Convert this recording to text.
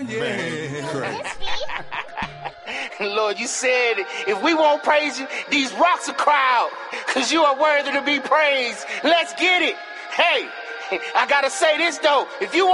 Man, Lord, you said if we won't praise you, these rocks will cry out, because you are worthy to be praised. Let's get it. Hey, I got to say this, though. If you